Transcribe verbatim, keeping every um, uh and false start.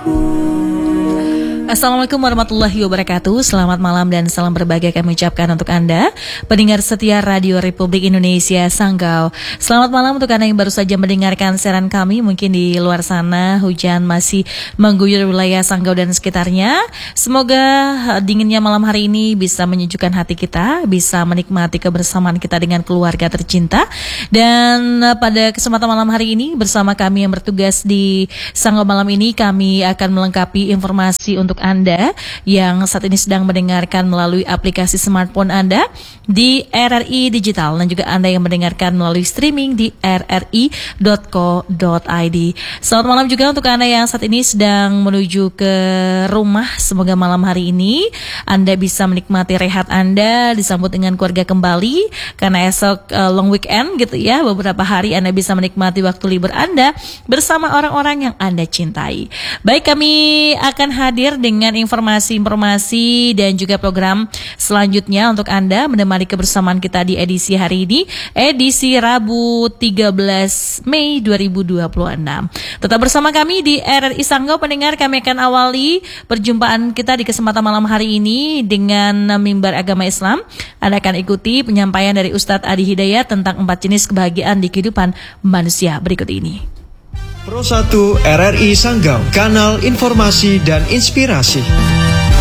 Assalamualaikum warahmatullahi wabarakatuh. Selamat malam dan salam berbahagia kami ucapkan untuk Anda pendengar setia Radio Republik Indonesia Sanggau. Selamat malam untuk Anda yang baru saja mendengarkan siaran kami. Mungkin di luar sana hujan masih mengguyur wilayah Sanggau dan sekitarnya. Semoga dinginnya malam hari ini bisa menyejukkan hati kita, bisa menikmati kebersamaan kita dengan keluarga tercinta. Dan pada kesempatan malam hari ini bersama kami yang bertugas di Sanggau malam ini, kami akan melengkapi informasi untuk Anda yang saat ini sedang mendengarkan melalui aplikasi smartphone Anda di R R I Digital, dan juga Anda yang mendengarkan melalui streaming di r r i dot co dot i d. Selamat malam juga untuk Anda yang saat ini sedang menuju ke rumah. Semoga malam hari ini Anda bisa menikmati rehat Anda, disambut dengan keluarga kembali, karena esok uh, long weekend gitu ya. Beberapa hari Anda bisa menikmati waktu libur Anda bersama orang-orang yang Anda cintai. Baik, kami akan hadir dengan informasi-informasi dan juga program selanjutnya untuk Anda menemani kebersamaan kita di edisi hari ini, edisi Rabu tiga belas Mei dua ribu dua puluh enam. Tetap bersama kami di R R I Sanggau, pendengar. Kami akan awali perjumpaan kita di kesempatan malam hari ini dengan mimbar agama Islam. Anda akan ikuti penyampaian dari Ustadz Adi Hidayat tentang empat jenis kebahagiaan di kehidupan manusia berikut ini. Pro satu R R I Sanggau, kanal informasi dan inspirasi.